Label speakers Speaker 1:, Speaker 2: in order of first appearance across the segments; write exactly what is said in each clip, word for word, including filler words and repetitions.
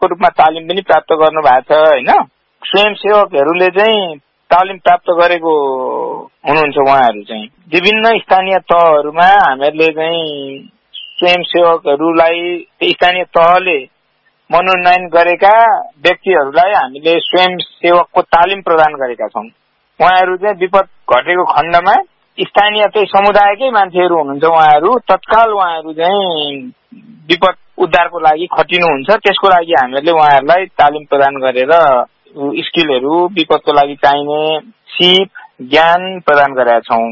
Speaker 1: शिक्षकको रूपमा तालिम पनि प्राप्त गर्नु भएको छ हैन। स्वयंसेवकहरूले चाहिँ तालिम प्राप्त गरेको हुनुहुन्छ। उहाँहरू चाहिँ विभिन्न स्थानीय तहहरूमा हामीहरूले चाहिँ स्वयंसेवकहरूलाई स्थानीय तहले मनोनयन गरेका व्यक्तिहरूलाई हामीले स्वयंसेवकको तालिम प्रदान गरेका छौँ। उहाँहरू चाहिँ विपद घटेको खण्डमा स्थानीय चाहिँ समुदायकै मान्छेहरू हुनुहुन्छ। उहाँहरू तत्काल उहाँहरू चाहिँ विपद उद्धारको लागि खटिनुहुन्छ। त्यसको लागि हामीहरूले उहाँहरूलाई तालिम प्रदान गरेर स्किलहरू विपदको लागि चाहिने सिप ज्ञान प्रदान गरेका छौँ।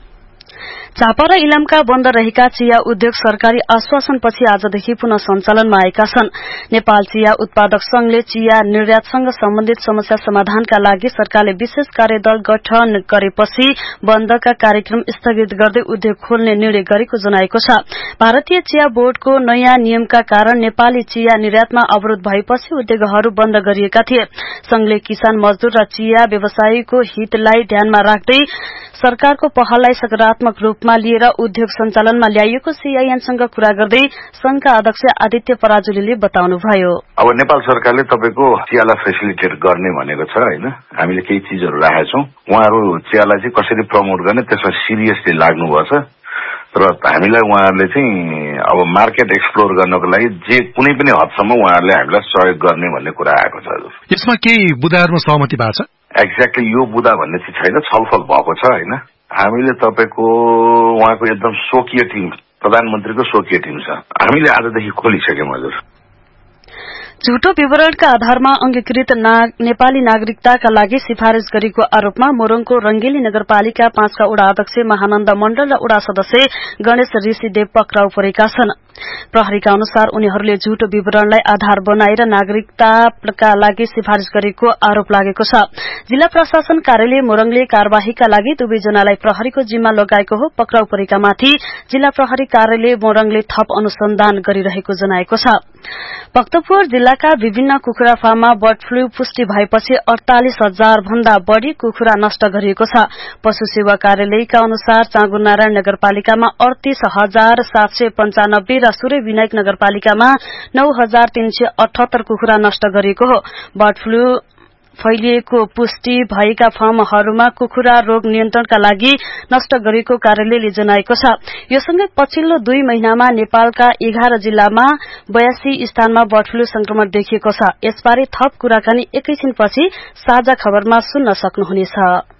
Speaker 2: झापा र इलामका बन्द रहेका चिया उद्योग सरकारी आश्वासनपछि आजदेखि पुनः सञ्चालनमा आएका छन्। नेपाल चिया उत्पादक संघले चिया निर्यातसँग सम्बन्धित समस्या समाधानका लागि सरकारले विशेष कार्यदल गठन गरेपछि बन्दका कार्यक्रम स्थगित गर्दै उद्योग खोल्ने निर्णय गरेको जनाएको छ। भारतीय चिया बोर्डको नयाँ नियमका कारण नेपाली चिया निर्यातमा अवरोध भएपछि उद्योगहरू बन्द गरिएका थिए। संघले किसान मजदूर र चिया व्यवसायीको हितलाई ध्यानमा राख्दै सरकारको पहललाई सकारात्मक रूपमा लिएर उद्योग सञ्चालनमा ल्याइएको सीआईएनसँग कुरा गर्दै संघका अध्यक्ष आदित्य पराजुलीले बताउनुभयो।
Speaker 3: अब नेपाल सरकारले तपाईको चियालाई फेसिलिटेट गर्ने भनेको छ हैन। हामीले केही चीजहरू राखेका छौं। उहाँहरू चियालाई चाहिँ कसरी प्रमोट गर्ने त्यसमा सिरियसली लाग्नुपर्छ र हामीलाई उहाँहरूले चाहिँ अब मार्केट एक्सप्लोर गर्नको लागि जे कुनै पनि हदसम्म उहाँहरूले हामीलाई सहयोग गर्ने भन्ने कुरा आएको छ।
Speaker 4: यसमा केही बुदाहरूमा सहमति भएको छ?
Speaker 3: एक्ज्याक्टली यो बुदा भन्ने चाहिँ छैन, छलफल भएको छ हैन। हामीले तपाईको उहाँको एकदम स्वकीय टिम, प्रधानमन्त्रीको स्वकीय टिम छ, हामीले आजदेखि खोलिसक्यौं हजुर।
Speaker 2: झुटो विवरणका आधारमा अंगीकृत नाग, नेपाली नागरिकताका लागि सिफारिश गरेको आरोपमा मोरङको रंगेली नगरपालिका पाँचका वडा अध्यक्ष महानन्द मण्डल र वडा सदस्य गणेश ऋषिदेव पक्राउ परेका छन्। प्रहरीका अनुसार उनीहरूले झुटो विवरणलाई आधार बनाएर नागरिकताका लागि सिफारिश गरेको आरोप लागेको छ। जिल्ला प्रशासन कार्यालय मोरङले कार्यवाहीका लागि दुवैजनालाई प्रहरीको जिम्मा लगाएको हो। पक्राउ परेकामाथि जिल्ला प्रहरी कार्यालय मोरङले थप अनुसन्धान गरिरहेको जनाएको छ। भक्तपुर जिल्लाका विभिन्न कुखुरा फार्ममा बर्ड फ्लू पुष्टि भएपछि अड़तालीस हजार भन्दा बढ़ी कुखुरा नष्ट गरिएको छ। पशु सेवा कार्यालयका अनुसार चाँगुनारायण नगरपालिकामा अड़तीस हजार सात सय पञ्चानब्बे र सूर्य विनायक नगरपालिकामा नौ हजार तीन सय अठहत्तर कुखुरा नष्ट गरिएको हो। बर्ड फ्लू फैलिएको पुष्टि भएका फार्महरूमा कुखुरा रोग नियन्त्रणका लागि नष्ट गरेको कार्यालयले जनाएको छ। यो सँगै पछिल्लो दुई महिनामा नेपालका एघार जिल्लामा बयासी स्थानमा बर्ड फ्लू संक्रमण देखिएको छ। यसबारे थप कुराकानी एकैछिनपछि साझा खबरमा सुन्न सक्नुहुनेछ।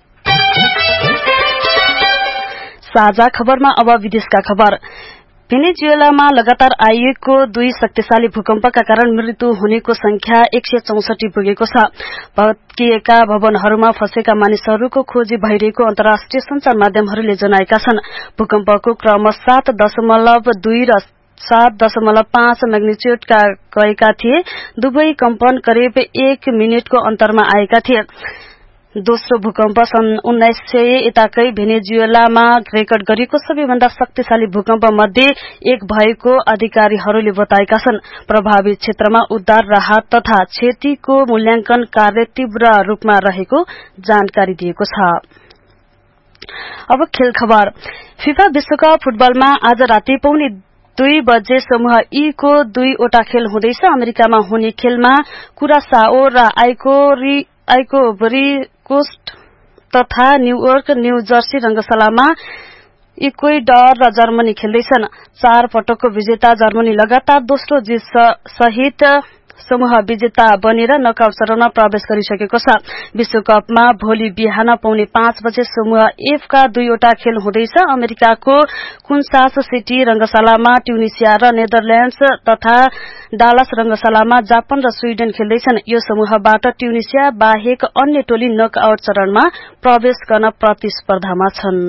Speaker 2: साझा खबरमा अब विदेशका खबर। भेनेजुएलामा लगातार आइएको दुई शक्तिशाली भूकम्पका कारण मृत्यु हुनेको संख्या एक सय चौसठी पुगेको छ। भत्किएका भवनहरूमा फँसेका मानिसहरूको खोजी भइरहेको अन्तर्राष्ट्रिय संचार माध्यमहरूले जनाएका छन्। भूकम्पको क्रम सात दशमलव दुई र सात दशमलव पाँच मैग्निट्यूडका गएका थिए। दुवै कम्पन करिब एक मिनटको अन्तरमा आएका थिए। दोस्रो भूकम्प सन् उन्नाइस सय यताकै भेनेजुएलामा रेकर्ड गरिएको सबैभन्दा शक्तिशाली भूकम्प मध्ये एक भएको अधिकारीहरूले बताएका छन्। प्रभावित क्षेत्रमा उद्धार, राहत तथा क्षतिको मूल्याङ्कन कार्य तीव्र रूपमा रहेको जानकारी दिएको छ। अब खेल खबर। फिफा विश्वकप फुटबलमा आज राति पौने दुई बजे समूह ई को दुईवटा खेल हुँदैछ। अमेरिकामा हुने खेलमा कुरासाओ र आइकोरी आइकोबरी कोस्ट तथा न्यूयोर्क, न्यू जर्सी रंगशालामा इक्वेडर र जर्मनी खेल्दैछन्। चार पटकको विजेता जर्मनी लगातार दोस्रो जित सहित समूह विजेता बनेर नकआउट चरणमा प्रवेश गरिसकेको छ। विश्वकपमा भोलि बिहान पौने पाँच बजे समूह एफ का दुईवटा खेल हुँदैछ। अमेरिकाको कुन्सास सिटी रंगशालामा ट्युनिसिया र नेदरल्याण्ड्स तथा डालस रंगशालामा जापान र स्वीडन खेल्दैछन्। यो समूहबाट ट्युनिसिया बाहेक अन्य टोली नकआउट चरणमा प्रवेश गर्न प्रतिस्पर्धामा छन्।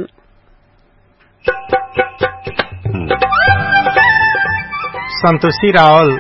Speaker 5: सन्तोषी रावल।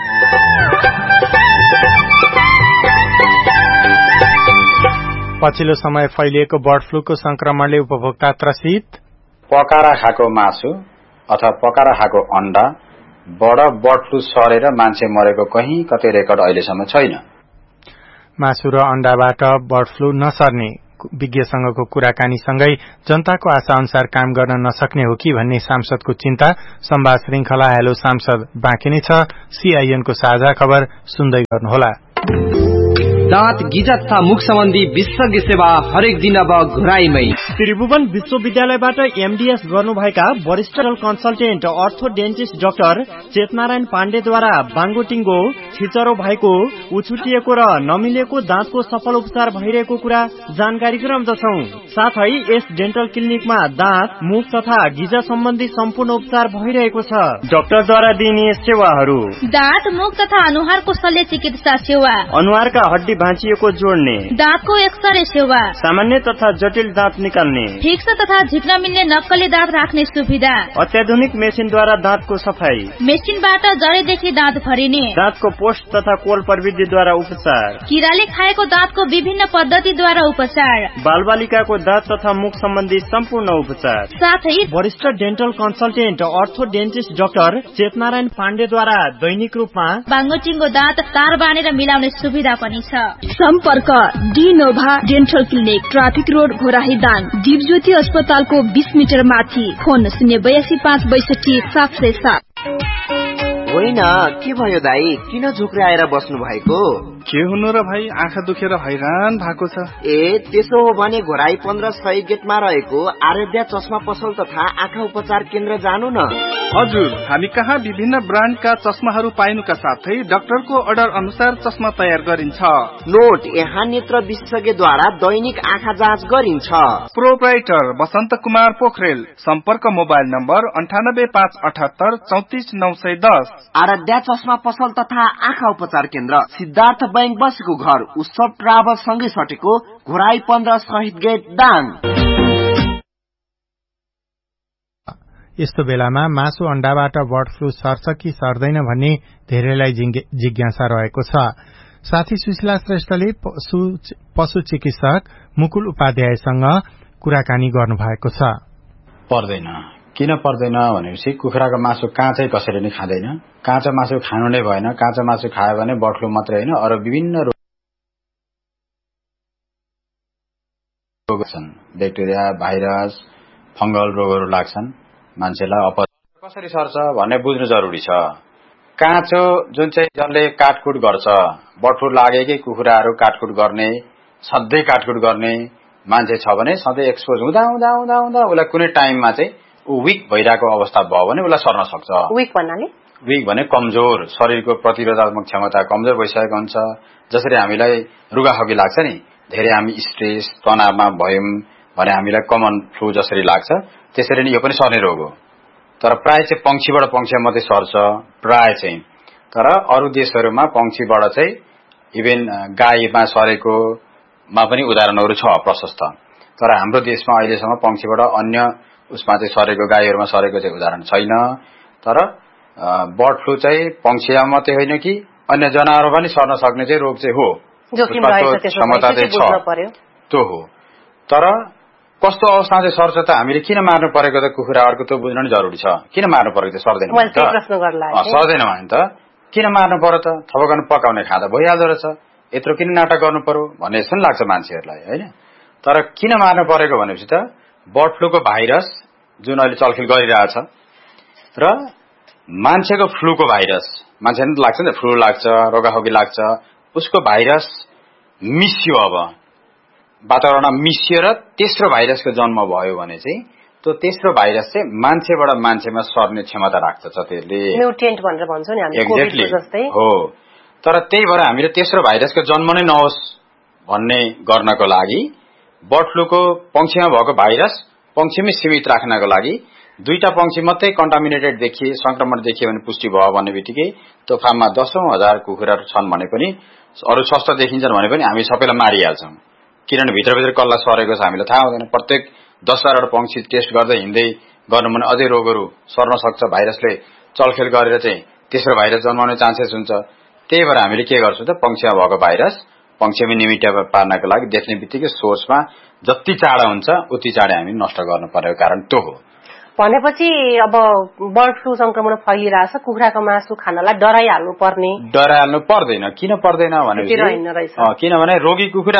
Speaker 5: पछिल्लो समय फैलिएको बर्ड फ्लूको संक्रमणले उपभोक्ता त्रसित।
Speaker 6: पकाएर खाएको मासु अथवा पकाएर खाएको अण्डा बाट बर्ड फ्लू सरेर मान्छे मरेको कहीँ कतै रेकर्ड अहिलेसम्म छैन।
Speaker 5: मासु र अण्डाबाट बर्ड फ्लू नसर्ने विज्ञसँगको कुराकानीसँगै जनताको आशा अनुसार काम गर्न नसक्ने हो कि भन्ने सांसदको चिन्ता संवाद श्रृंखला हेलो सांसद बाँकी नै छ। सीआईएनको साझा खबर सुन्दै गर्नुहोला।
Speaker 7: दाँत गिजा तथा मुख सम्बन्धी विशेषज्ञ सेवा हरेक दिन अब घुराईमै।
Speaker 8: त्रिभुवन विश्वविद्यालयबाट एमडीएस गर्नुभएका वरिष्ठ कन्सल्टेन्ट अर्थोडेन्टिस्ट डाक्टर चेतनारायण पाण्डेद्वारा बाङ्गोटिङ्गो छिचरो भएको, उछुटिएको र नमिलेको दाँतको सफल उपचार भइरहेको कुरा जानकारी गराउँदछौं। साथै यस डेन्टल क्लिनिकमा दाँत, मुख तथा गिजा सम्बन्धी सम्पूर्ण उपचार भइरहेको छ।
Speaker 9: डाक्टरद्वारा दिइने सेवाहरू:
Speaker 10: दाँत, मुख तथा अनुहारको शल्य चिकित्सा सेवा,
Speaker 9: अनुहारका हड्डी भाँचिएको जोड्ने,
Speaker 10: दाँतको एक्सरे सेवा,
Speaker 9: सामान्य तथा जटिल दाँत निकाल्ने,
Speaker 10: फिक्स तथा झिक्न मिल्ने नक्कली दाँत राख्ने सुविधा,
Speaker 9: अत्याधुनिक मेसिनद्वारा दाँतको सफाई,
Speaker 10: मेसिनबाट जडेदेखि दाँत भरिने,
Speaker 9: दाँतको पोस्ट तथा कोल प्रविधिद्वारा उपचार,
Speaker 10: किराले खाएको दाँतको विभिन्न पद्धतिद्वारा उपचार,
Speaker 9: बालबालिकाको दाँत तथा मुख सम्बन्धी सम्पूर्ण उपचार,
Speaker 10: साथै
Speaker 8: वरिष्ठ डेन्टल कन्सल्टेन्ट अर्थोडेन्टिस्ट डाक्टर चेतनारायण पाण्डेद्वारा दैनिक रूपमा
Speaker 10: बाङ्गोटिङ्गो दाँत तार बाँधेर मिलाउने सुविधा पनि छ।
Speaker 11: सम्पर्क डिनोभा dental clinic, traffic road, Ghorahi Dang, Dipjyoti अस्पतालको बीस मिटर माथि। फोन शून्य बयासी पाँच बैसठी सात सय सात।
Speaker 12: होइन, के भयो दाई, किन झुक्राएर बस्नु भएको?
Speaker 13: के हुनु र भाइ, आँखा दुखेर हैरान भएको छ।
Speaker 12: ए त्यसो हो भने घोराई पन्ध्र सय गेटमा रहेको आराध्या चस्मा पसल तथा आँखा उपचार केन्द्र जानु न।
Speaker 13: हजुर, हामी कहाँ विभिन्न ब्रान्डका चस्माहरू पाइनुका साथै डाक्टरको अर्डर अनुसार चस्मा तयार गरिन्छ।
Speaker 12: नोट, यहाँ नेत्र विशेषज्ञद्वारा दैनिक आँखा जाँच गरिन्छ।
Speaker 13: प्रोप्राइटर बसन्त कुमार पोखरेल। सम्पर्क मोबाइल नम्बर अन्ठानब्बे पाँच अठहत्तर चौतिस नौ सय दस।
Speaker 12: आराध्या चस्मा पसल तथा आँखा उपचार केन्द्र, सिद्धार्थ बैंक बसेको घर, उत्सव ट्राभल सँगै सटेको घोराई पन्ध्र शहीद गेट दाङ।
Speaker 5: यस्तो बेलामा मासु अण्डाबाट बर्ड फ्लू सर्छ कि सर्दैन भन्ने धेरैलाई जिज्ञासा रहेको छ। साथी सुशीला श्रेष्ठले पशु, पशु चिकित्सक मुकुल उपाध्यायसँग कुराकानी गर्नुभएको छ।
Speaker 6: पर्दैन, किन पर्दैन भनेपछि कुखुराको मासु काँचै कसैले नै खाँदैन। काँचो मासु खानु नै भएन। काँचो मासु खायो भने बर्ड फ्लू मात्रै होइन, अरू विभिन्न रोग छन्, ब्याक्टेरिया, भाइरस, फंगल रोगहरू लाग्छन् मान्छेलाई। अप कसरी सर्छ भन्ने बुझ्नु जरुरी छ। काँचो जुन चाहिँ जसले काटकुट गर्छ, बर्ड फ्लू लागेकै कुखुराहरू काटकुट गर्ने, सधैँ काटकुट गर्ने मान्छे छ भने सधैँ एक्सपोज हुँदा हुँदा हुँदा हुँदा उसलाई कुनै टाइममा चाहिँ विक भइरहेको अवस्था भयो भने उसलाई सर्न सक्छ।
Speaker 14: विक भन्नाले
Speaker 6: विक भने कमजोर, शरीरको प्रतिरोधात्मक क्षमता कमजोर भइसकेको हुन्छ। जसरी हामीलाई रुगाखोकी लाग्छ नि, धेरै हामी स्ट्रेस तनावमा भयौं भने हामीलाई कमन फ्लू जसरी लाग्छ त्यसरी नै यो पनि सर्ने रोग हो। तर प्राय चाहिँ पंक्षीबाट पंक्षी मात्रै सर्छ प्राय चाहिँ। तर अरू देशहरूमा पंक्षीबाट चाहिँ इभन गाईमा सरेको मा पनि उदाहरणहरू छ प्रशस्त। तर हाम्रो देशमा अहिलेसम्म पंक्षीबाट अन्य उसमा चाहिँ सरेको गाईहरूमा सरेको चाहिँ उदाहरण छैन। तर बर्ड फ्लू चाहिँ पंक्षीमा मात्रै होइन कि अन्य जनावरमा पनि सर्न सक्ने चाहिँ रोग चाहिँ हो, क्षमता चाहिँ छ, त्यो हो। तर कस्तो अवस्थामा चाहिँ सर्छ त हामीले किन मार्नु परेको त कुखुराहरूको त बुझ्न नि जरुरी छ। किन मार्नु परेको त सर्दैन भने त सर्दैन भने त किन मार्नु पर्यो त, थपकाउनु पकाउने खाँदा भइहाल्दो रहेछ, यत्रो किन नाटक गर्नु पर्यो भन्ने जस्तो लाग्छ मान्छेहरूलाई होइन। तर किन मार्नु परेको भनेपछि त बर्ड फ्लूको भाइरस जुन अहिले चलखेल गरिरहेछ र मान्छेको फ्लूको भाइरस, मान्छेलाई त लाग्छ नि फ्लू लाग्छ, रोगाखोकी लाग्छ, उसको भाइरस मिसियो, अब वातावरणमा मिसिएर तेस्रो भाइरसको जन्म भयो भने चाहिँ त्यो तेस्रो भाइरस चाहिँ मान्छेबाट मान्छेमा सर्ने क्षमता राख्छ त्यसले,
Speaker 14: म्युटेन्ट भनेर भन्छौं नि हामी, कोभिड जस्तै
Speaker 6: हो। तर त्यही भएर हामीले तेस्रो भाइरसको जन्म नै नहोस् भन्ने गर्नको लागि बर्ड फ्लूको पंक्षीमा भएको भाइरस पंक्षीमै सीमित राख्नको लागि दुईटा पंक्षी मात्रै कन्टामिनेटेड देखिए, संक्रमण देखिए भने पुष्टि भयो भन्ने बित्तिकै त्यो फार्ममा दशौं हजार कुखुराहरू छन् भने पनि, अरू स्वस्थ देखिन्छन् भने पनि हामी सबैलाई मारिहाल्छौं। किनभने भित्रभित्र कसलाई सरेको छ हामीलाई थाहा हुँदैन। प्रत्येक दस हजारवटा पंक्षी टेस्ट गर्दै हिँड्दै गर्नु भने अझै रोगहरू सर्न सक्छ। भाइरसले चलखेल गरेर चाहिँ तेस्रो भाइरस जन्माउने चान्सेस हुन्छ। त्यही भएर हामीले के गर्छौं त पंक्षीमा भएको भाइरस पंक्षीमा निमिट्टा पार्नको लागि देख्ने बित्तिकै सोर्समा जति चाँडो हुन्छ उति चाँडै हामी नष्ट गर्नु परेको कारण त्यो हो।
Speaker 14: भनेपछि अब बर्ड फ्लू संक्रमण फैलिरहेछ, कुखुराको मासु खानलाई डराइहाल्नु पर्ने?
Speaker 6: डराइहाल्नु पर्दैन। किन पर्दैन भनेपछि किनभने रोगी कुखुरा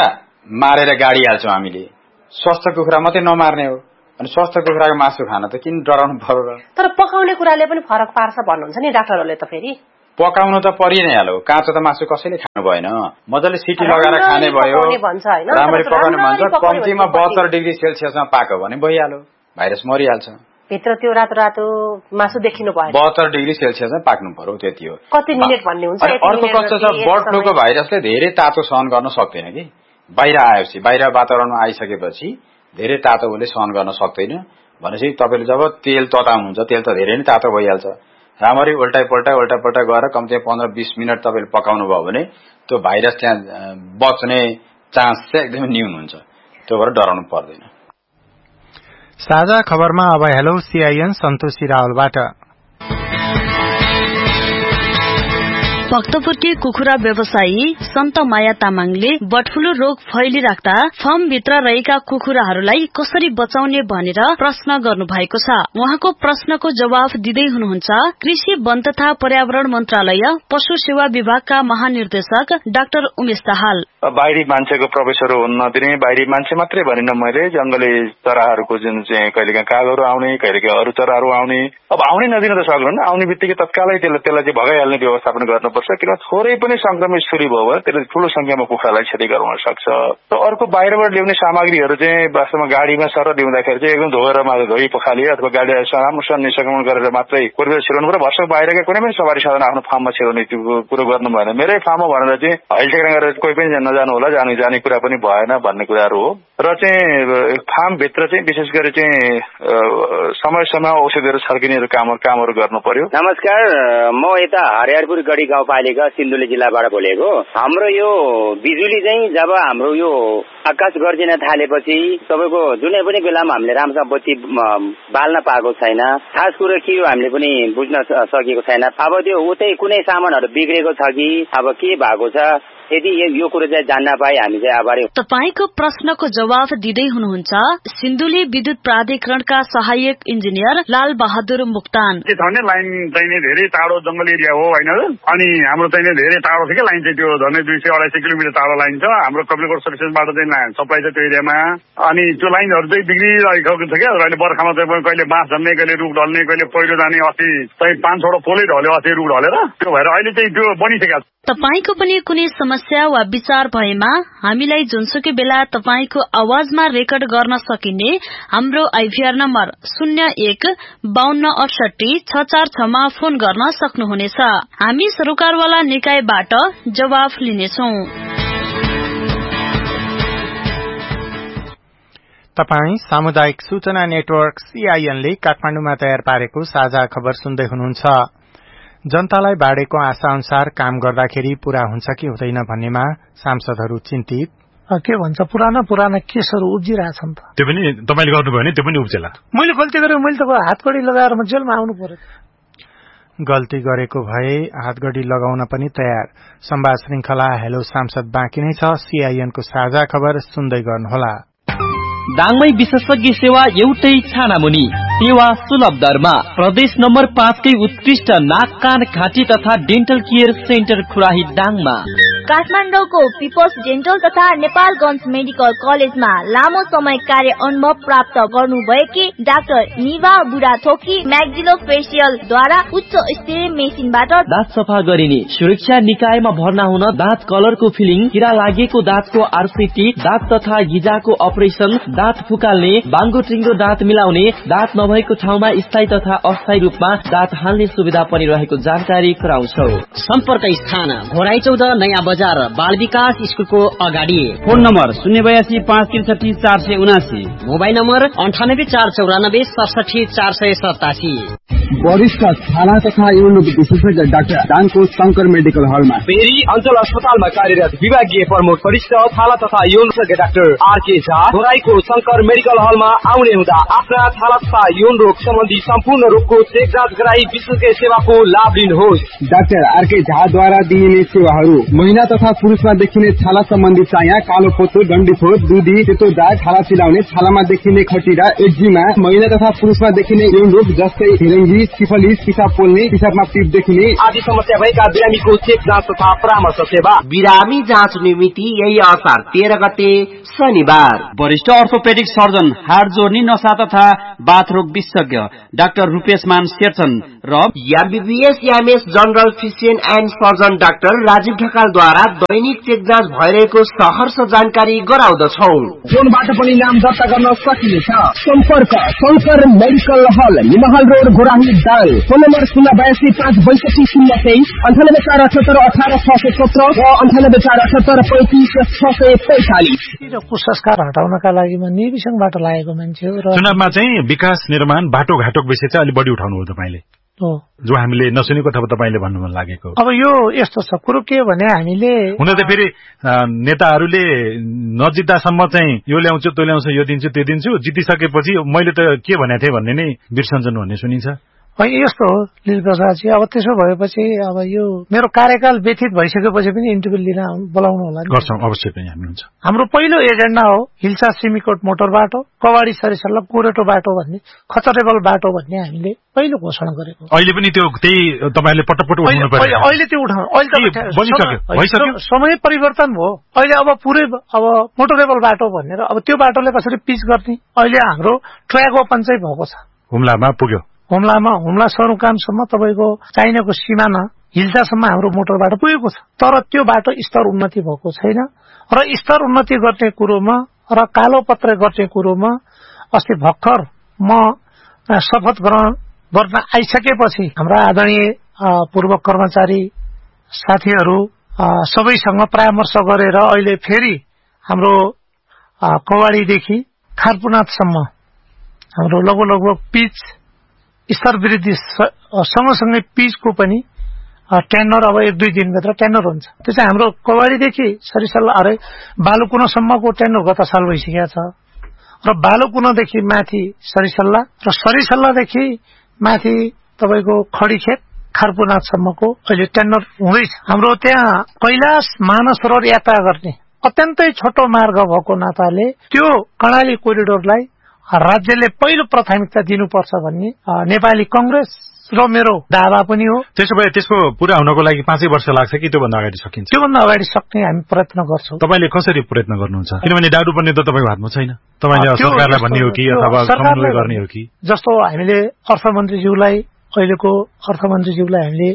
Speaker 6: मारेर गाडी हाल्छौँ हामीले। स्वस्थ कुखुरा मात्रै नमार्ने हो अनि स्वस्थ कुखुराको मासु खान त किन डराउनु पर्यो र?
Speaker 14: तर पकाउने कुराले पनि फरक पार्छ भन्नुहुन्छ नि डाक्टरहरूले त। फेरि
Speaker 6: पकाउनु त परि नै हाल्यो, काँचो त मासु कसैले खानु भएन। मजाले सिटी लगाएर खाने भयो, राम्ररी पकाउने भन्छ। कम्तीमा बहत्तर डिग्री सेल्सियसमा पाक्यो भने भइहाल्यो, भाइरस मरिहाल्छ।
Speaker 14: भित्र त्यो रातो रातो मासु देखिनु भयो,
Speaker 6: बहत्तर डिग्री सेल्सियसमा पाक्नु पर्यो, त्यति हो।
Speaker 14: कति मिनेट भन्ने हुन्छ?
Speaker 6: अर्को कस्तो छ, बर्ड फ्लूको भाइरसले धेरै तातो सहन गर्न सक्दैन कि। बाहिर आएपछि, बाहिर वातावरणमा आइसकेपछि धेरै तातो उसले सहन गर्न सक्दैन। भनेपछि तपाईँले जब तेल तताउनुहुन्छ, तेल त धेरै नै तातो भइहाल्छ। राम्ररी उल्टाइ पल्टाइ उल्टा पल्टा गरेर कम्तीमा पन्ध्र बिस मिनट तपाईँले पकाउनु भयो भने त्यो भाइरस त्यहाँ बच्ने चान्स चाहिँ एकदमै न्यून हुन्छ। त्यो भएर डराउनु पर्दैन।
Speaker 5: साझा खबरमा अब हेलो सीआईएन सन्तोषी रावलबाट।
Speaker 2: भक्तपुरकी कुखुरा व्यवसायी सन्त माया तामाङले बर्ड फ्लू रोग फैलिराख्दा फर्मभित्र रहेका कुखुराहरूलाई कसरी बचाउने भनेर प्रश्न गर्नु भएको छ। उहाँको प्रश्नको जवाफ दिँदै हुनुहुन्छ कृषि वन तथा पर्यावरण मन्त्रालय पशु सेवा विभागका महानिर्देशक डाक्टर उमेश दाहाल।
Speaker 15: बाहिरी मान्छेको प्रवेशहरू हुन नदिने, बाहिरी मान्छे मात्रै भनिन मैले, जंगली चराहरूको जुन चाहिँ कहिलेकाहीँ कागहरू आउने, कहिलेकाहीँ अरू चराहरू आउने। अब आउनै नदिन त सक्दैन, आउने बित्तिकै तत्कालै त्यसलाई त्यसलाई चाहिँ भगाइहाल्ने व्यवस्थापन गर्नुपर्छ। किन थोरै पनि संक्रमित सुरु भयो भने त्यसले ठूलो संख्यामा कुखुरालाई क्षति गराउन सक्छ। त अर्को बाहिरबाट ल्याउने सामग्रीहरू चाहिँ वास्तवमा गाडीमा सर ल्याउँदाखेरि चाहिँ एकदम धोएर धोई पखालिए अथवा गाडी राम्रोसँग निसंक्रमण गरेर मात्रै पूर्व छिराउनु पर्यो। भर्सक बाहिरका कुनै पनि सवारी साधन आफ्नो फार्ममा छिराउने त्यो कुरो गर्नु भएन। मेरै फार्ममा भनेर चाहिँ हैलटेक्रा गरेर कोही पनि नजानु होला, जाने जाने कुरा पनि भएन भन्ने कुराहरू हो। र चाहिँ फार्मभित्र चाहिँ विशेष गरी चाहिँ समय समय औषधिहरू छर्किने कामहरू कामहरू गर्नु पर्यो।
Speaker 16: नमस्कार, म यता हरिहरपुर गढी गाउँपालिका सिन्धुली जिल्लाबाट बोलेको। हाम्रो यो बिजुली चाहिँ जब हाम्रो यो आकाश गर्जिन थालेपछि तपाईँको जुनै पनि बेलामा हामीले राम्रोसँग बत्ती बाल्न पाएको छैन। खास कुरो के हो हामीले पनि बुझ्न सकेको छैन। अब त्यो उतै कुनै सामानहरू बिग्रेको छ कि अब के भएको छ, यदि यो कुरो चाहिँ जान्न पाए हामी चाहिँ आभारी।
Speaker 2: तपाईको प्रश्नको जवाफ दिँदै हुनुहुन्छ सिन्धुली विद्युत प्राधिकरणका सहायक इन्जिनियर लाल बहादुर मुक्तान।
Speaker 17: के छ भने लाइन चाहिँ धेरै टाढो जंगल एरिया हो हैन, अनि हाम्रो चाहिँ धेरै टाढो छ कि लाइन चाहिँ त्यो झन्डै दुई सय अढाई सय किलोमिटर टाढो लाइन छ। हाम्रो कपिलकोट सर्भिसेसबाट चाहिँ सप्लाई छ त्यो एरियामा। अनि त्यो लाइनहरू चाहिँ बिग्रिरहेको छ क्या। अहिले बर्खामा चाहिँ कहिले बाँस झन्ने, कहिले रुख ढल्ने, कहिले पहिरो जाने। अस्ति चाहिँ पाँच छवटा पोलै ढल्यो अस्ति रुख ढलेर। त्यो भएर अहिले चाहिँ त्यो बनिसकेको छ।
Speaker 2: तपाईको पनि कुनै समस्या वा विचार भएमा हामीलाई जुनसुकै बेला तपाईको आवाजमा रेकर्ड गर्न सकिने हाम्रो आइभीआर नम्बर शून्य एक बाहन्न अडसठी छ चार छमा फोन गर्न सक्नुहुनेछ। हामी सरकारवाला निकायबाट जवाफ लिनेछौं।
Speaker 5: तपाई सामुदायिक सूचना नेटवर्क सीआईएनले काठमाडौँमा तयार पारेको साझा खबर सुन्दै हुनुहुन्छ। जनतालाई बाढ़ेको आशा अनुसार काम गर्दाखेरि पूरा हुन्छ कि हुँदैन भन्नेमा सांसदहरू चिन्तित।
Speaker 18: के भन्छ, पुराना पुराना केसहरू उब्जिरहेछन् त।
Speaker 4: त्यो पनि तपाईले गर्नुभयो भने त्यो पनि उब्जेला।
Speaker 18: मैले गल्ती गरेँ, मैले त हातकडी लगाएर म जेलमा आउनु पर्यो।
Speaker 5: गल्ती गरेको भए हातगढी लगाउन पनि तयार। संवाद श्रृंखला हेलो सांसद बाँकी नै छ। सीआईएनको साझा खबर सुन्दै गर्नुहोला।
Speaker 7: दाङमै विशेषज्ञ सेवा एउटै छानामुनि, सेवा सुलभ दरमा। प्रदेश नम्बर पाँचकै उत्कृष्ट नाक कान घाँटी तथा डेन्टल केयर सेन्टर खुराही दाङमा।
Speaker 19: काठमाडौँको पिपल्स डेन्टल तथा नेपालगञ्ज मेडिकल कलेजमा लामो समय कार्य अनुभव प्राप्त गर्नुभएकी डाक्टर निभा बुढाथोकी म्याक्जिलो फेसियलद्वारा उच्च स्तरीय मेसिनबाट
Speaker 7: दाँत सफा गरिने, सुरक्षा निकायमा भर्ना हुन दाँत कलरको फिलिङ, किरा लागेको दाँतको आरसीटी, दाँत तथा गिजाको अपरेसन, दाँत फुकाल्ने, बाङ्गो टिङ्गो दाँत मिलाउने, दाँत नभएको ठाउँमा स्थायी तथा अस्थायी रूपमा दाँत हाल्ने सुविधा पनि रहेको जानकारी गराउँछौ।
Speaker 20: सम्पर्क स्थान घोराई चौध नयाँ बजार बाल विकास स्कुलको अगाडि।
Speaker 21: फोन नम्बर शून्य बयासी पाँच त्रिसठी चार सय उनासी।
Speaker 20: मोबाइल नम्बर अन्ठानब्बे चार चौरानब्बे सडसठी चार सय सतासी।
Speaker 22: वरिष्ठ छाला तथा यौन विशेषज्ञ डाक्टर दानको शंकर मेडिकल हलमा।
Speaker 7: फेरि अञ्चल अस्पतालमा कार्यरत विभागीय प्रमुख वरिष्ठ छाला तथा यौन विशेषज्ञ doctor RK Jha घोराईको Shankar medical हलमा आउने हुँदा आफ्ना छाला तथा यौन रोग सम्बन्धी सम्पूर्ण रोगको चेक जाँच गराई विशेषज्ञ सेवाको लाभ लिनुहोस्।
Speaker 22: डाक्टर आरके झाद्वारा दिइने सेवाहरू महिला तथा पुरुषमा देखिने छाला सम्बन्धी चाया, कालो पोतो, डन्डीफोर, दुधी, सेतो दाग, छाला चिलाउने, छालामा देखिने खटिरा, एक्जिमा, महिला तथा पुरुषमा देखिने यौन रोग जस्तै हेरेङ्गी, जन्डिस, सिफलिस, पिसाब पोल्ने, पिसाबमा पिप देखिने
Speaker 12: आदि समस्या भएका बिरामीको चेक जाँच तथा परामर्श सेवा। बिरामी जाँच मिति यही असार तेह्र गते शनिबार।
Speaker 21: वरिष्ठ अर्थोपेडिक सर्जन, हाड जोर्नी, नसा तथा बाथरोग विशेषज्ञ डाक्टर रूपेश मान शेरचन र
Speaker 12: MBBS MS general physician and surgeon doctor Rajiv ढकालद्वारा Dainik check जाँच भइरहेको सहर्ष जानकारी गराउँदछौ।
Speaker 22: फोनबाट पनि नाम दर्ता गर्न सकिनेछ। सम्पर्क शंकर मेडिकल हल, निमहल road, Ghorahi Dang. Phone number शून्य बयासी पाँच बैसठी शून्य तेइस, अन्ठानब्बे चार अठहत्तर अठार छ सय सत्र र अन्ठानब्बे चार अठहत्तर पैंतिस छ सय पैंतालिस।
Speaker 18: कुसंस्कार हटाउनका लागि म निर्विसङबाट लागेको मान्छे हो र
Speaker 4: चुनावमा चाहिँ विकास निर्माण बाटो घाटोको विषय चाहिँ अलि बढी उठाउनु हो तपाईले, जो हामीले नसुनेको अथवा तपाईले भन्नु मन लागेको।
Speaker 18: अब यो यस्तो छ कुरो के भने हामीले
Speaker 4: हुन त फेरि नेताहरूले नजित्दासम्म चाहिँ यो ल्याउँछु त्यो ल्याउँछु यो दिन्छु त्यो दिन्छु, जितिसकेपछि मैले त के भनेको थिएँ भन्ने नै बिर्सन्छन् भन्ने सुनिन्छ।
Speaker 18: यस्तो हो लील प्रसादजी। अब त्यसो भएपछि अब यो मेरो कार्यकाल व्यतीत भइसकेपछि पनि इन्टरभ्यू लिन बोलाउनु होला।
Speaker 4: गर्छौं, अवश्य पनि हामी हुन्छ।
Speaker 18: हाम्रो पहिलो एजेन्डा हो हिल्सा सिमीकोट मोटर बाटो, कवाडी सरिसल्ला कोरेटो बाटो भन्ने, खचरेबल बाटो भन्ने हामीले पहिलो घोषणा गरेको।
Speaker 4: अहिले पनि त्यो त्यही तपाईहरुले पटपट उठाउनु पर्यो।
Speaker 18: अहिले त्यो उठाउनु अहिले त समय परिवर्तन भयो। अहिले अब पुरै अब मोटरेबल बाटो भनेर अब त्यो बाटोले कसरी पिच गर्ने, अहिले हाम्रो ट्र्याक ओपन चाहिँ भएको छ।
Speaker 4: हुम्लामा पुग्यो,
Speaker 18: हुम्लामा हुम्ला सरुकामसम्म तपाईको चाइनाको सिमाना हिल्सासम्म हाम्रो मोटर बाटो पुगेको छ। तर त्यो बाटो स्तर उन्नति भएको छैन र स्तर उन्नति गर्ने कुरोमा र कालो पत्र गर्ने कुरोमा अस्ति भर्खर म शपथ ग्रहण गर्न आइसकेपछि हाम्रा आदरणीय पूर्व कर्मचारी साथीहरू सबैसँग परामर्श गरेर अहिले फेरि हाम्रो कवाडीदेखि खारपुनाथसम्म हाम्रो लगभग लगभग पिच स्तर वृद्धि सँगसँगै पिचको पनि टेन्डर अब एक दुई दिनभित्र टेन्डर हुन्छ। त्यो चाहिँ हाम्रो कवाडीदेखि सरिसल्ला अरे बालुकुनासम्मको टेन्डर गत साल भइसकेको छ र बालुकुनादेखि माथि सरिसल्ला र सरिसल्लादेखि माथि तपाईको खडीखेत खारपुनाथसम्मको अहिले टेन्डर हुँदैछ। हाम्रो त्यहाँ कैलाश मानस रोड यात्रा गर्ने अत्यन्तै छोटो मार्ग भएको नाताले त्यो कर्णाली कोरिडोरलाई राज्यले पहिलो प्राथमिकता दिनुपर्छ भन्ने नेपाली कांग्रेस र मेरो दावा पनि हो।
Speaker 4: त्यसो भए त्यसको पूरा हुनको लागि पाँचै वर्ष लाग्छ कि त्योभन्दा अगाडि सकिन्छ?
Speaker 18: त्योभन्दा अगाडि सक्ने हामी प्रयत्न गर्छौं।
Speaker 4: तपाईले कसरी प्रयत्न गर्नुहुन्छ? किनभने डाडु पर्ने त तपाईको हातमा छैन। तपाईले सरकारलाई भन्ने हो कि अथवा समन्वय गर्ने हो कि?
Speaker 18: जस्तो हामीले अर्थमन्त्रीज्यूलाई अहिलेको अर्थमन्त्रीज्यूलाई हामीले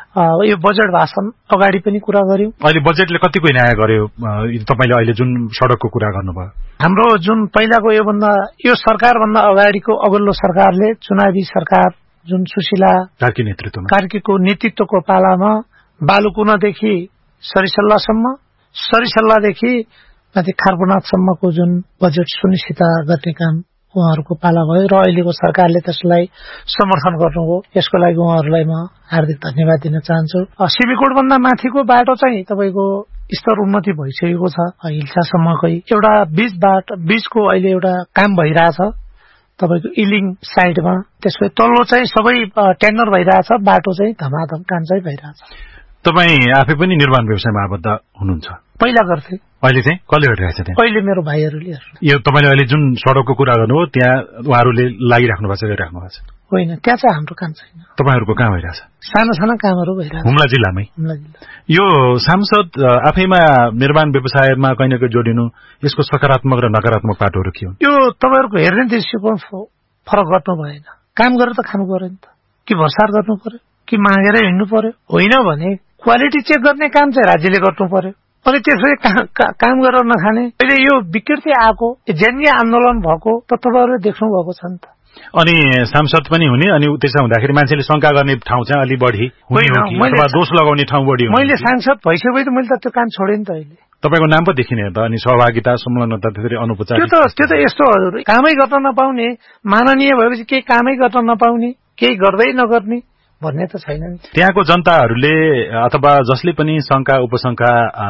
Speaker 18: यो बजेट भाषण अगाडि पनि कुरा गर्यौं।
Speaker 4: अहिले बजेटले कतिको न्याय गर्यो तपाईले अहिले जुन सडकको कुरा गर्नुभयो?
Speaker 18: हाम्रो जुन पहिलाको यो भन्दा यो सरकार भन्दा अगाडिको अघिल्लो सरकारले चुनावी सरकार जुन सुशीला
Speaker 4: कार्की नेतृत्वमा
Speaker 18: कार्कीको नेतृत्वको पालामा बालुकुनादेखि सरिसल्लासम्म सरिसल्लादेखि माथि खारपुनाथसम्मको जुन बजेट सुनिश्चित गर्ने काम उहाँहरूको पाला भयो र अहिलेको सरकारले त्यसलाई समर्थन गर्नुभयो। यसको लागि उहाँहरूलाई म हार्दिक धन्यवाद दिन चाहन्छु। सिमीकोट भन्दा माथिको बाटो चाहिँ तपाईको स्तर उन्नति भइसकेको छ। हिल्सासम्मकै एउटा बीच बाट बीचको अहिले एउटा काम भइरहेछ तपाईको इलिङ साइडमा। त्यसपछि तल्लो चाहिँ सबै टेन्डर भइरहेछ, बाटो चाहिँ धमाधम काम चाहिँ भइरहेछ।
Speaker 4: तपाई आफै पनि निर्माण व्यवसायमा आबद्ध हुनुहुन्छ?
Speaker 18: पहिला गर्थे।
Speaker 4: अहिले चाहिँ कसले गरिरहेछ त्यहाँ?
Speaker 18: अहिले मेरो भाइहरूले।
Speaker 4: यो तपाईले अहिले जुन सडकको कुरा गर्नुभयो त्यहाँ उहाँहरूले लागिराख्नु भएको छ, गरिराख्नु भएको छ?
Speaker 18: होइन, त्यहाँ चाहिँ हाम्रो काम छैन।
Speaker 4: तपाईहरुको काम भइरहेछ?
Speaker 18: सानो सानो कामहरू भइरहेछ
Speaker 4: हुम्ला जिल्लामै।
Speaker 18: हुम्ला जिल्ला।
Speaker 4: यो सांसद आफैमा निर्माण व्यवसायमा कहीं न कहीं जोडिनु, यसको सकारात्मक र नकारात्मक पाटोहरू के हुन्?
Speaker 18: यो तपाईहरुको हेर्ने दृष्टिकोण फरक गर्नु भएन। काम गरेर त खानु पर्यो नि त, कि भरसार गर्नु पर्यो कि मागेर हिँड्नु पर्यो? होइन भने क्वालिटी चेक गर्ने काम चाहिँ राज्यले गर्नु पर्यो। अनि त्यसरी काम गरेर नखाने अहिले यो विकृति आएको जनजीय आन्दोलन भएको त तपाईहरुले देख्नु भएको छ नि त।
Speaker 4: अनि सांसद पनि हुने अनि त्यसो हुँदाखेरि मान्छेले शंका गर्ने ठाउँ चाहिँ अलि बढी हुने हो कि अथवा दोष लगाउने ठाउँ बढी हो?
Speaker 18: मैले सांसद भइसकेपछि मैले त त्यो काम छोडेँ नि त। अहिले
Speaker 4: तपाईको नाम पो देखिने त अनि सहभागिता संलग्नता त्यसरी अनुपचारिक
Speaker 18: त्यो त त्यो त यस्तो हजुर कामै गर्न नपाउने, माननीय भएपछि केही कामै गर्न नपाउने, केही गर्दै नगर्ने भन्ने त छैन नि।
Speaker 4: त्यहाँको जनताहरूले अथवा जसले पनि शंका उपशंका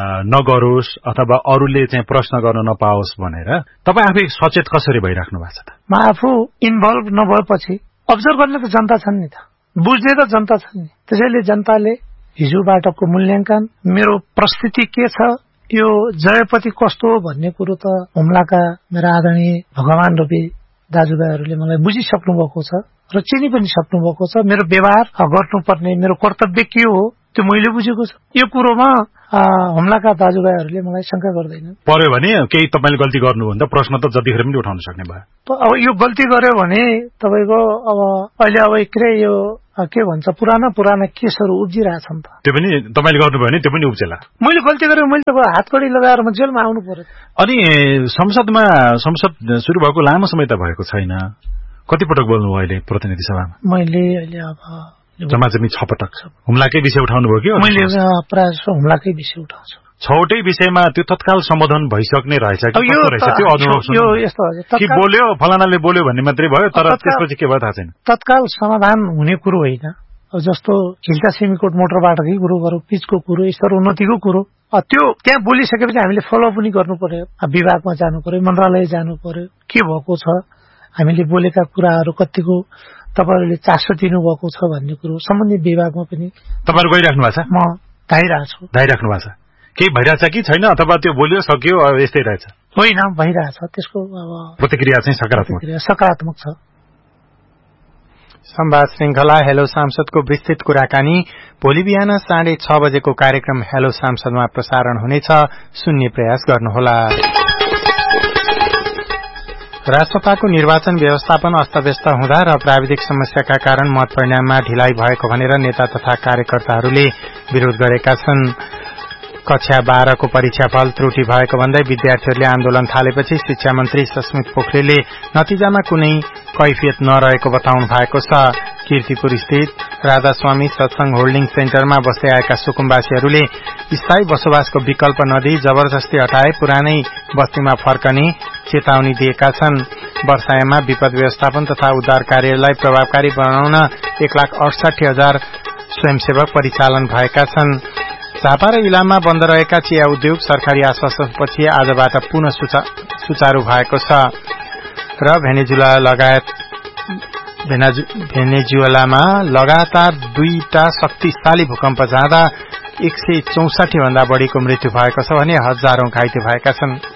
Speaker 4: नगरोस् अथवा अरूले चाहिँ प्रश्न गर्न नपाओस् भनेर तपाई आफै सचेत कसरी भइराख्नु भएको छ त?
Speaker 18: म आफू इन्भल्भ नभएपछि अब्जर्भ गर्ने त जनता छन् नि त, बुझ्ने त जनता छन् नि। त्यसैले जनताले हिजोबाटको मूल्याङ्कन, मेरो प्रस्तुति के छ, यो जयपति कस्तो हो भन्ने कुरो त हुम्लाका मेरा आदरणीय भगवान रूपी दाजुभाइहरूले मलाई बुझिसक्नु भएको छ र चिनी पनि सक्नु भएको छ। मेरो व्यवहार गर्नुपर्ने मेरो कर्तव्य के हो त्यो मैले बुझेको छ। यो कुरोमा हमलाका दाजुभाइहरूले मलाई शंका गर्दैन।
Speaker 4: पर्यो भने केही तपाईले गल्ती गर्नुभन्दा प्रश्न त जतिखेर पनि उठाउन सक्ने भयो।
Speaker 18: अब यो गल्ती गर्यो भने तपाईको अब अहिले अब के यो के भन्छ पुराना पुराना केसहरू उब्जिरहेछन् त।
Speaker 4: त्यो पनि तपाईले गर्नुभयो भने त्यो पनि उब्जेला।
Speaker 18: मैले गल्ती गरेँ मैले त हातकडी लगाएर म जेलमा आउनु पर्यो।
Speaker 4: अनि संसदमा संसद सुरु भएको लामो समय त भएको छैन। कति पटक बोल्नुभयो अहिले प्रतिनिधि सभामा?
Speaker 18: मैले अहिले अब
Speaker 4: जम्माजम्मी छ पटक हुम्लाकै विषय उठाउनु भयो कि?
Speaker 18: मैले प्राय हुम्लाकै विषय उठाउँछु।
Speaker 4: छवटै विषयमा त्यो तत्काल सम्बोधन भइसक्ने रहेछ कि कस्तो रहेछ त्यो अनुभव सुन्नु?
Speaker 18: यो यस्तो हो
Speaker 4: कि बोल्यो फलानाले बोल्यो भन्ने मात्रै भयो तर त्यसपछि के भयो थाहा छैन।
Speaker 18: तत्काल समाधान हुने कुरो होइन। अब जस्तो हिल्सा सिमीकोट मोटरबाटकै कुरो गरौँ, पिचको कुरो, स्तर उन्नतिको कुरो, त्यो त्यहाँ बोलिसकेपछि हामीले फलो पनि गर्नु पर्यो। विभागमा जानु पर्यो, मन्त्रालय जानु पर्यो, के भएको छ, हामीले बोलेका कुराहरू कतिको तपाईहरुले चासो दिनुभएको छ भन्ने कुरो सम्बन्धित विभागमा पनि
Speaker 4: तपाईहरु गइराख्नु भएको छ?
Speaker 18: म धाइरहेको छु।
Speaker 4: धाइराख्नु भएको छ? केही भइरहेछ कि छैन अथवा त्यो बोलियो सक्यो अब यस्तै रहेछ?
Speaker 18: होइन, भइरहेछ। त्यसको अब
Speaker 4: प्रतिक्रिया चाहिँ सकारात्मक
Speaker 18: सकारात्मक छ।
Speaker 5: संवाद श्रृंखला हेलो सांसदको विस्तृत कुराकानी भोलि बिहान साढे छ बजेको कार्यक्रम हेलो सांसदमा प्रसारण हुनेछ। सुन्ने प्रयास गर्नुहोला। राष्ट्रसभाको निर्वाचन व्यवस्थापन अस्तव्यस्त हुँदा र प्राविधिक समस्याका कारण मत परिणाममा ढिलाइ भएको भनेर नेता तथा कार्यकर्ताहरूले विरोध गरेका छन्। कक्षा बाह्रको परीक्षाफल त्रुटि भएको भन्दै विद्यार्थीहरूले आन्दोलन थालेपछि शिक्षा मन्त्री सस्मित पोखरेलले नतिजामा कुनै कैफियत नरहेको बताउनु भएको छ। कीर्तिपुर स्थित राधास्वामी सत्संग होल्डिङ सेन्टरमा बस्दै आएका सुकुम्बासीहरूले स्थायी बसोबासको विकल्प नदिई जबरजस्ती हटाए पुरानै बस्तीमा फर्कने चेतावनी दिएका छन्। वर्षायाममा विपद व्यवस्थापन तथा उद्धार कार्यलाई प्रभावकारी बनाउन एक लाख अडसठी हजार स्वयंसेवक परिचालन भएका छन्। झापा र इलाममा बन्द रहेका चिया उद्योग सरकारी आश्वासनपछि आजबाट पुनः सुचारू भएको छ र भेनेजुला लगायत भेनेजुएलामा लगातार दुईटा शक्तिशाली भूकम्प जाँदा एक सय चौसठी भन्दा बढ़ीको मृत्यु भएको छ भने हजारौं घाइते भएका छन्।